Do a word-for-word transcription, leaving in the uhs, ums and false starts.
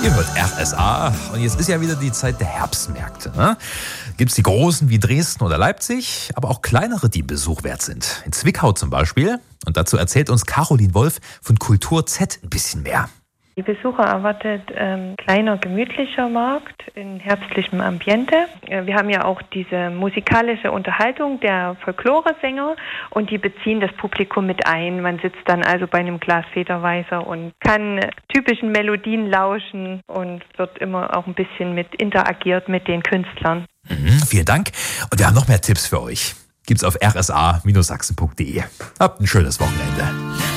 Ihr hört R S A und jetzt ist ja wieder die Zeit der Herbstmärkte. Ne? Gibt es die großen wie Dresden oder Leipzig, aber auch kleinere, die Besuch wert sind. In Zwickau zum Beispiel. Und dazu erzählt uns Caroline Wolf von Kultur Z ein bisschen mehr. Die Besucher erwartet ähm, kleiner, gemütlicher Markt in herbstlichem Ambiente. Äh, wir haben ja auch diese musikalische Unterhaltung der Folkloresänger und die beziehen das Publikum mit ein. Man sitzt dann also bei einem Glas Federweißer und kann typischen Melodien lauschen und wird immer auch ein bisschen mit interagiert mit den Künstlern. Mhm, vielen Dank. Und wir haben noch mehr Tipps für euch. Gibt's auf r s a Bindestrich sachsen punkt d e. Habt ein schönes Wochenende.